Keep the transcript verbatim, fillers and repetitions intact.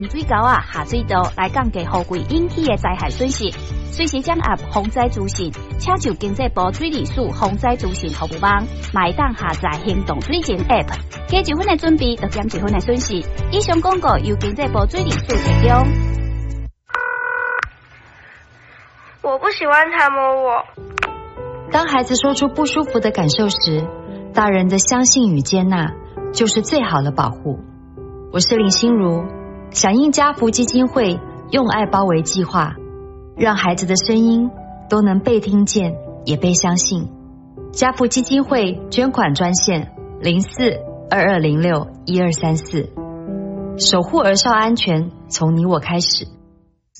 水沟啊下水道来降低雨季引起的灾害损失，随时掌握防灾资讯，请就经济部水利署防灾资讯服务网，买当下载行动水情 App， 加一分的准备，就减一分的损失。以上广告由经济部水利署提供。 我不喜欢他摸我。 当孩子说出不舒服的感受时，大人的相信与接纳就是最好的保护。我是林心如，响应家福基金会用爱包围计划，让孩子的声音都能被听见也被相信。家福基金会捐款专线零四二二零六一二三四，守护儿少安全从你我开始。